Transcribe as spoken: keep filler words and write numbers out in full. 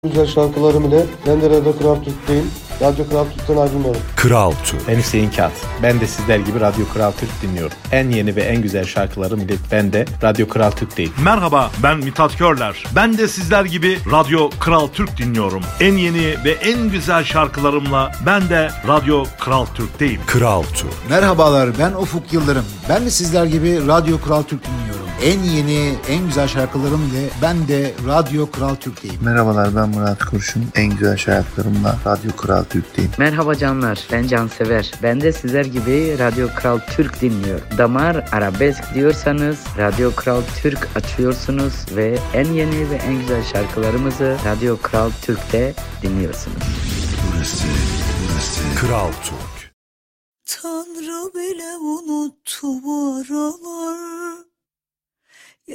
Güzel şarkılarım ile ben de Radyo Kral Türk'teyim. Radyo Kral Türk'ten ayrılmıyorum. Kral Türk. Ben Hüseyin Kağıt. Ben de sizler gibi Radyo Kral Türk dinliyorum. En yeni ve en güzel şarkılarım ile ben de Radyo Kral Türk'teyim. Merhaba, ben Mithat Körler. Ben de sizler gibi Radyo Kral Türk dinliyorum. En yeni ve en güzel şarkılarımla ben de Radyo Kral Türk'teyim. Kral Türk. Merhabalar, ben Ufuk Yıldırım. Ben de sizler gibi Radyo Kral Türk dinliyorum. En yeni, en güzel şarkılarım ile ben de Radyo Kral Türk'teyim. Merhabalar, ben Murat Kurşun. En güzel şarkılarımla Radyo Kral Türk'teyim. Merhaba canlar, ben Cansever. Ben de sizler gibi Radyo Kral Türk dinliyorum. Damar arabesk diyorsanız Radyo Kral Türk açıyorsunuz ve en yeni ve en güzel şarkılarımızı Radyo Kral Türk'te dinliyorsunuz. Burası, burası Kral Türk. Tanrı bile unuttu bu aralar.